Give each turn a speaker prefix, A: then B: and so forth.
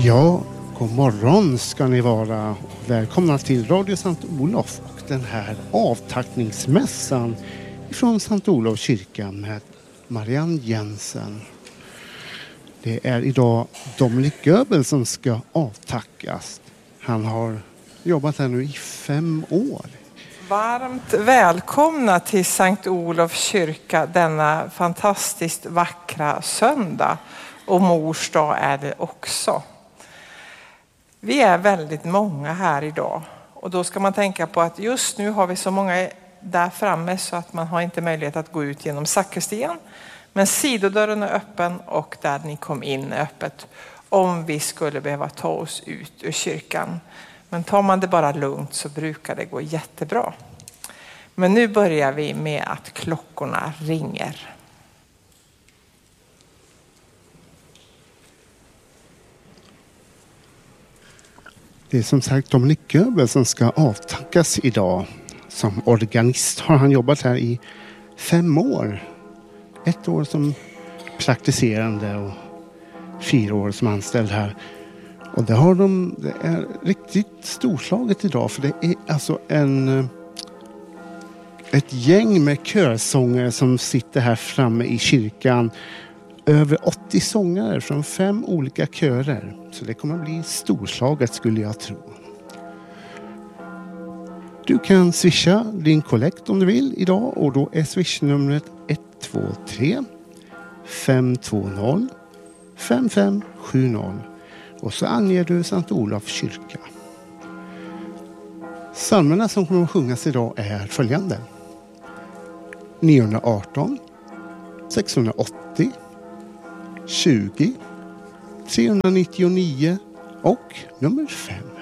A: Ja, god morgon ska ni vara. Välkomna till Radio Sankt Olof och den här avtackningsmässan från Sankt Olof kyrka med Marianne Jensen. Det är idag Dominik Göbel som ska avtackas. Han har jobbat här nu i 5 år.
B: Varmt välkomna till Sankt Olof kyrka denna fantastiskt vackra söndag. Och mors dag är det också. Vi är väldigt många här idag. Och då ska man tänka på att just nu har vi så många där framme så att man har inte möjlighet att gå ut genom sakristian. Men sidodörren är öppen och där ni kom in är öppet om vi skulle behöva ta oss ut ur kyrkan. Men tar man det bara lugnt så brukar det gå jättebra. Men nu börjar vi med att klockorna ringer.
A: Det är som sagt Dominik Göbel som ska avtackas idag. Som organist har han jobbat här i 5 år. 1 år som praktiserande och 4 år som anställd här. Och det är riktigt storslaget idag, för det är alltså ett gäng med körsångare som sitter här framme i kyrkan. Över 80 sångare från 5 olika körer. Så det kommer bli storslaget skulle jag tro. Du kan swisha din kollekt om du vill idag, och då är swishnumret 123 520 5570. Och så anger du Sankt Olof kyrka. Psalmerna som kommer att sjungas idag är följande: 918, 680, 20, 399 och nummer 5.